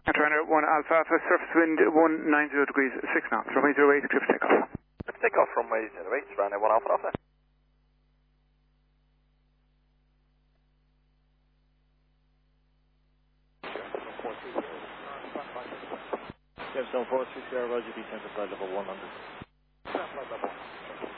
Turner 1 Alpha Alpha, surface wind 190 degrees, 6 knots, runway 08, clear for takeoff. Let's take off from runway 08, runway 1 Alpha Alpha. Gemstone 430, Roger, descent to flight level 100.